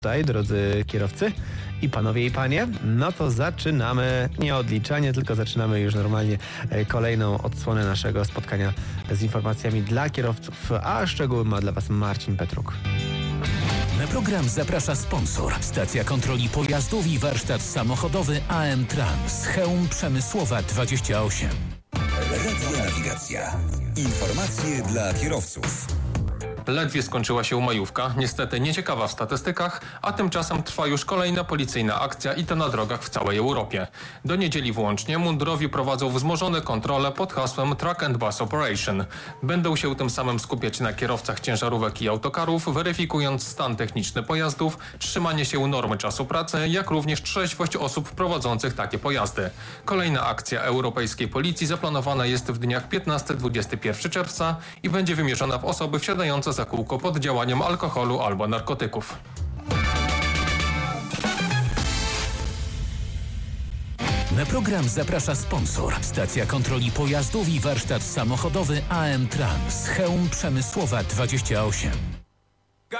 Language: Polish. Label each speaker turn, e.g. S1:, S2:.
S1: Tutaj, drodzy kierowcy i panowie i panie, no to zaczynamy nie odliczanie, tylko zaczynamy już normalnie kolejną odsłonę naszego spotkania z informacjami dla kierowców, a szczegóły ma dla was Marcin Petruk.
S2: Na program zaprasza sponsor. Stacja kontroli pojazdów i warsztat samochodowy AM Trans. Chełm Przemysłowa 28.
S3: Radio Nawigacja. Informacje dla kierowców.
S4: Ledwie skończyła się majówka, niestety nieciekawa w statystykach, a tymczasem trwa już kolejna policyjna akcja i to na drogach w całej Europie. Do niedzieli włącznie mundurowi prowadzą wzmożone kontrole pod hasłem Truck and Bus Operation. Będą się tym samym skupiać na kierowcach ciężarówek i autokarów, weryfikując stan techniczny pojazdów, trzymanie się normy czasu pracy, jak również trzeźwość osób prowadzących takie pojazdy. Kolejna akcja europejskiej policji zaplanowana jest w dniach 15-21 czerwca i będzie wymierzona w osoby wsiadające za kółko pod działaniem alkoholu albo narkotyków.
S2: Na program zaprasza sponsor. Stacja kontroli pojazdów i warsztat samochodowy AM Trans. Chełm Przemysłowa 28.